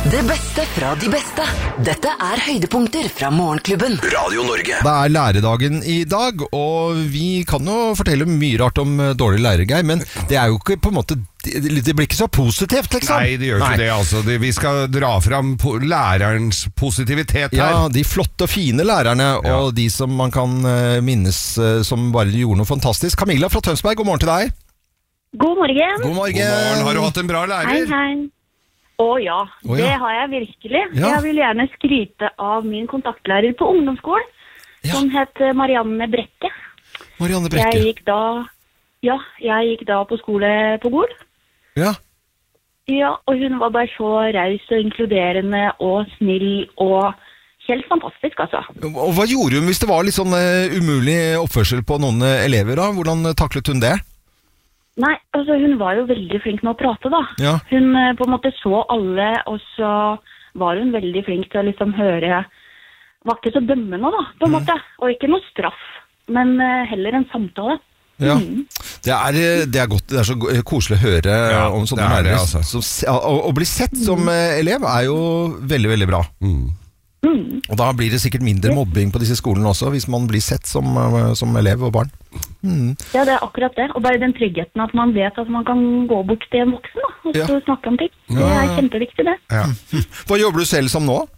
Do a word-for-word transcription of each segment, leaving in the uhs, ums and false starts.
Det beste fra de beste. Dette er høydepunkter fra Morgenklubben. Radio Norge. Det er læredagen i dag, og vi kan jo fortelle mye rart om dårlige lærere, Geir, men det er jo ikke på en måte det blir ikke så positivt, liksom. Nei, det gjør ikke Nei. det, altså. Vi skal dra fram po- lærerens positivitet her. Ja, de flotte og fine lærerne, ja. Og de som man kan minnes som bare gjorde noe fantastisk. Camilla fra Tønsberg, god morgen til deg. God morgen. God morgen. God morgen. Har du hatt en bra lærer? Hei, hei. Å ja, Å, ja. det har jeg virkelig. Ja. Jeg vil gjerne skryte av min kontaktlærer på ungdomsskolen, Ja. som het Marianne Brekke. Marianne Brekke. Jeg gikk da, ja, jeg gikk da på skole på Gol. Ja. Ja, og hun var bare så raus og inkluderende og snill og helt fantastisk, altså. Og hva gjorde hun hvis det var litt sånn uh, umulig oppførsel på noen uh, elever da? Hvordan uh, taklet hun det? Nei, altså hun var jo veldig flink med å prate da. Ja. Hun uh, på en måte så alle, og så var hun veldig flink til å liksom høre, var ikke så dømmende da, på en Mm. måte. Og ikke noe straff, men uh, heller en samtale. Ja. Mm. Det er, det er godt, det er så koselig å høre Ja, om sånne det er det, lærere. altså. Som se- Å å bli sett som uh, elev er jo veldig, veldig bra. Mm. Mm. Og da blir det sikkert mindre mobbing på disse skolene også, hvis man blir sett som, uh, som elev og barn. Mm. Ja, det er akkurat det. Og bare den tryggheten at man vet at man kan gå bort til en voksen da, og Ja. så snakke om ting. Det er Ja. kjempeviktig det. Ja. Hva jobber du selv som nå?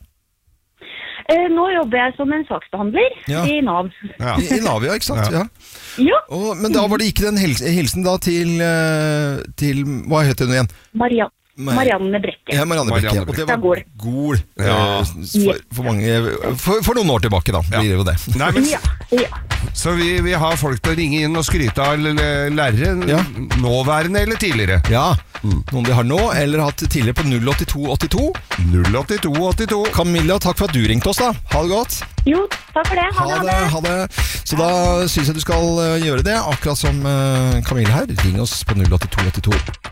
Eh, nå jobber jeg som en saksbehandler Ja. i Nav. Ja. I, i Navia, ikke sant? Ja. Ja, Og, men da var det ikke den hils hilsen da til, uh, til hva heter hun igjen? Maria Nei. Marianne Brekke. Ja, Marianne Brekke. Marianne Og det Brekke. var Gol. Ja. eh, For, for, mange, for, for noen år tilbake da, blir det jo det. Nei, men, Ja, ja. så vi, vi har folk til å ringe inn og skryte av l- lærere, Ja. nåværende eller tidligere. Ja, noen de har nå, eller hatt tidligere på null åtte to åtte to. null åtte to åtte to. Camilla, takk for at du ringte oss da. Ha det godt. Jo, takk for det. Ha Ha det, det, ha det. Så da synes jeg du skal eh, gjøre det, akkurat som eh, Camilla her. Ring oss på null åtte to åtte to.